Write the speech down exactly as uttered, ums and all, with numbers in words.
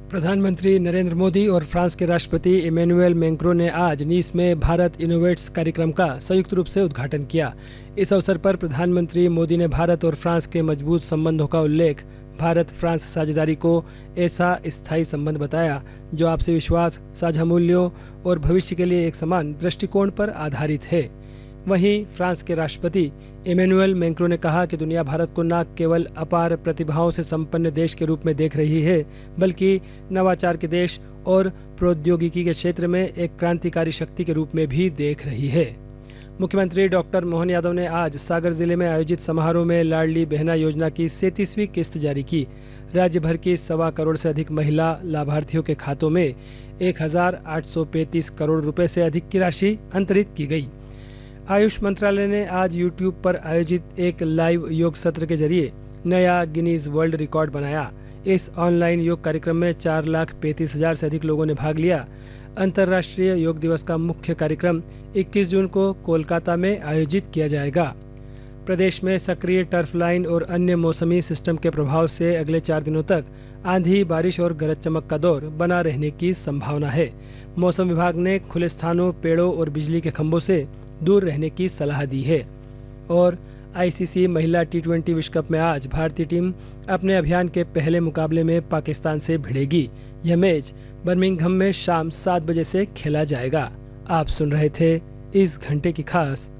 प्रधानमंत्री नरेंद्र मोदी और फ्रांस के राष्ट्रपति इमैनुएल मैक्रों ने आज नीस में भारत इनोवेट्स कार्यक्रम का संयुक्त रूप से उद्घाटन किया। इस अवसर पर प्रधानमंत्री मोदी ने भारत और फ्रांस के मजबूत संबंधों का उल्लेख भारत फ्रांस साझेदारी को ऐसा स्थायी संबंध बताया जो आपसी विश्वास, साझा मूल्यों और भविष्य के लिए एक समान दृष्टिकोण पर आधारित है। वहीं फ्रांस के राष्ट्रपति इमैनुएल मैक्रों ने कहा कि दुनिया भारत को न केवल अपार प्रतिभाओं से संपन्न देश के रूप में देख रही है, बल्कि नवाचार के देश और प्रौद्योगिकी के क्षेत्र में एक क्रांतिकारी शक्ति के रूप में भी देख रही है। मुख्यमंत्री डॉक्टर मोहन यादव ने आज सागर जिले में आयोजित समारोह में लाडली बहना योजना की सैंतीसवीं किस्त जारी की। राज्य भर की सवा करोड़ से अधिक महिला लाभार्थियों के खातों में एक हजार आठ सौ पैंतीस करोड़ रुपए से अधिक की राशि अंतरित की गई। आयुष मंत्रालय ने आज यूट्यूब पर आयोजित एक लाइव योग सत्र के जरिए नया गिनीज वर्ल्ड रिकॉर्ड बनाया। इस ऑनलाइन योग कार्यक्रम में चार लाख पैंतीस हजार से अधिक लोगों ने भाग लिया। अंतर्राष्ट्रीय योग दिवस का मुख्य कार्यक्रम इक्कीस जून को कोलकाता में आयोजित किया जाएगा। प्रदेश में सक्रिय टर्फ लाइन और अन्य मौसमी सिस्टम के प्रभाव से अगले चार दिनों तक आंधी, बारिश और गरज चमक का दौर बना रहने की संभावना है। मौसम विभाग ने खुले स्थानों, पेड़ों और बिजली के खंभों से दूर रहने की सलाह दी है। और आईसीसी महिला टी ट्वेंटी विश्व कप में आज भारतीय टीम अपने अभियान के पहले मुकाबले में पाकिस्तान से भिड़ेगी। यह मैच बर्मिंघम में शाम सात बजे से खेला जाएगा। आप सुन रहे थे इस घंटे की खास